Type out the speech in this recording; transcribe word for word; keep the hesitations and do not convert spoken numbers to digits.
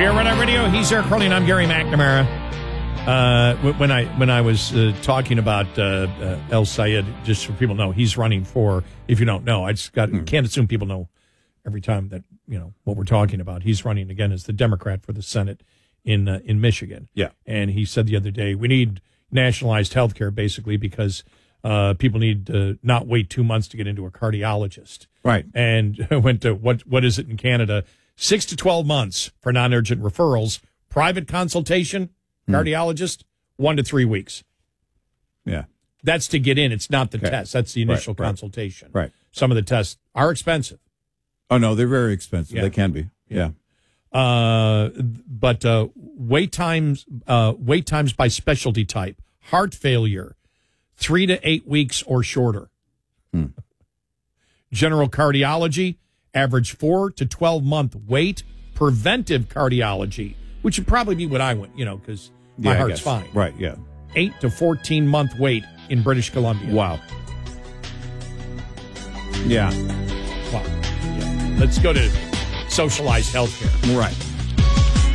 We are Red Eye Radio. He's Eric Crowley, and I'm Gary McNamara. Uh, when I when I was uh, talking about uh, uh, El Sayed, just so people know, he's running for. If you don't know, I just got mm. can't assume people know every time that you know what we're talking about. He's running again as the Democrat for the Senate in uh, in Michigan. Yeah, and he said the other day we need nationalized health care basically because uh, people need to not wait two months to get into a cardiologist. Right, and went to what what is it in Canada? Six to twelve months for non-urgent referrals. Private consultation, cardiologist, mm. one to three weeks. Yeah. That's to get in. It's not the okay. test. That's the initial right, consultation. Right. Some of the tests are expensive. Oh, no, they're very expensive. Yeah. They can be. Yeah. yeah. Uh, but uh, wait times, uh, wait times by specialty type. Heart failure, three to eight weeks or shorter. Hmm. General cardiology, average four to twelve month wait. Preventive cardiology, which would probably be what I went, you know, because my yeah, heart's fine. Right, yeah. eight to fourteen month wait in British Columbia. Wow. Yeah. Wow. Yeah. Let's go to socialized healthcare. Right.